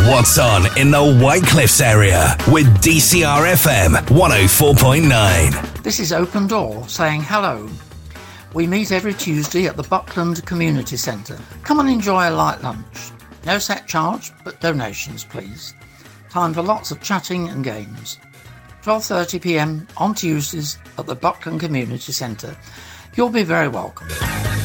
what's on in the White Cliffs area with DCR FM 104.9. This is Open Door saying hello. We meet every Tuesday at the Buckland Community Centre. Come and enjoy a light lunch. No set charge, but donations, please. Time for lots of chatting and games. 12:30 p.m. on Tuesdays at the Buckland Community Centre. You'll be very welcome.